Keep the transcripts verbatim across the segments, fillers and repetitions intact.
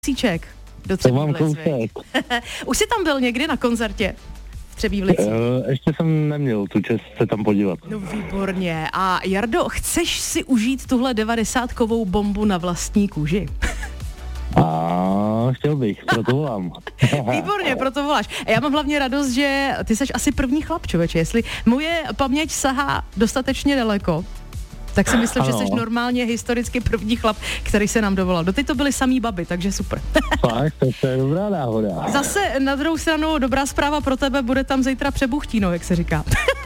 Cíček do To mám Třebívlic, viď? Už jsi tam byl někdy na koncertě v Třebívlicích? Uh, ještě jsem neměl tu čest se tam podívat. No výborně. A Jardo, chceš si užít tuhle devadesátkovou bombu na vlastní kůži? A chtěl bych, proto volám. Výborně, proto voláš. A já mám hlavně radost, že ty seš asi první chlap, člověče. Jestli moje paměť sahá dostatečně daleko, tak si myslím, ano. že jsi normálně historicky první chlap, který se nám dovolal. Doteď to byly samý baby, takže super. Fakt, to, to je dobrá náhoda. Zase na druhou stranu dobrá zpráva pro tebe, bude tam zítra přebuchtíno, jak se říká.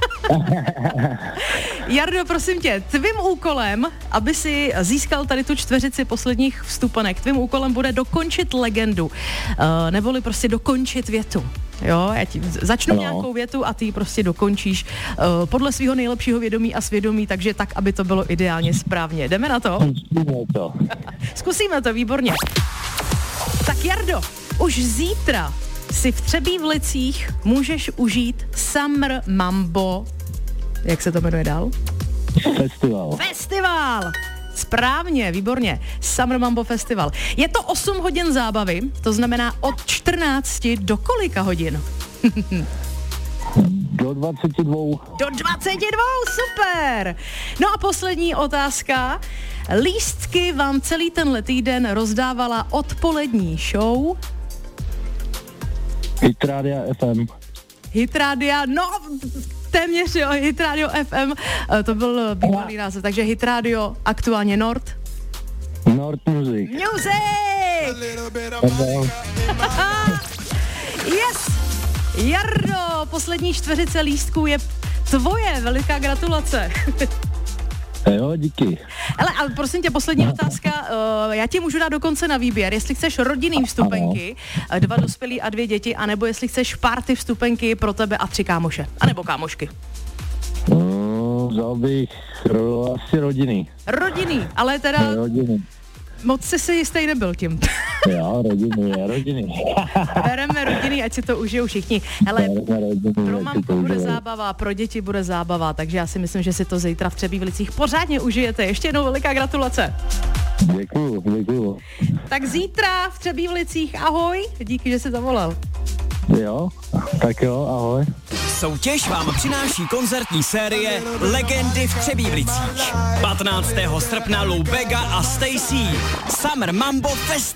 Jardo, prosím tě, tvým úkolem, aby si získal tady tu čtveřici posledních vstupenek, tvým úkolem bude dokončit legendu, uh, neboli prostě dokončit větu. Jo, já ti začnu no. nějakou větu a ty ji prostě dokončíš uh, podle svého nejlepšího vědomí a svědomí, takže tak, aby to bylo ideálně správně. Jdeme na to? Zkusíme to. Zkusíme to, výborně. Tak Jardo, už zítra si v Třebívlicích můžeš užít Summer Mambo, jak se to jmenuje dál? Festival. Festival! Správně, výborně. Summer Mambo Festival. Je to osm hodin zábavy, to znamená od čtrnácti do kolika hodin? Do dvacet dva. Do dvacet dva, super! No a poslední otázka. Lístky vám celý tenhle týden rozdávala odpolední show Hitrádia F M. Hitrádia, no téměř jo, Hitrádio F M, to byl bývalý název, takže Hitrádio, aktuálně Nord. Nord Music. Music! Yes! Jardo, poslední čtveřice lístků je tvoje, veliká gratulace. Jo, díky. Ale, ale prosím tě, poslední otázka, uh, já ti můžu dát dokonce na výběr, jestli chceš rodinný vstupenky, ano. dva dospělí a dvě děti, anebo jestli chceš party vstupenky pro tebe a tři kámoše, anebo kámošky. No, vzal bych ro, asi rodiny. Rodinný, ale teda Rodiny. Moc jsi si jistý nebyl tím. Jo, rodiny, rodiny. Bereme rodiny, ať si to užijou všichni. Hele, rodiny, pro mamku bude zábava, pro děti bude zábava, takže já si myslím, že si to zítra v Třebívlicích pořádně užijete. Ještě jednou veliká gratulace. Děkuju, děkuju. Tak zítra v Třebívlicích, ahoj, díky, že jsi zavolal. Jo, tak jo, ahoj. Soutěž vám přináší koncertní série Legendy v Třebívlicích. patnáctého srpna Lou Bega a Stacy. Summer Mambo Festival.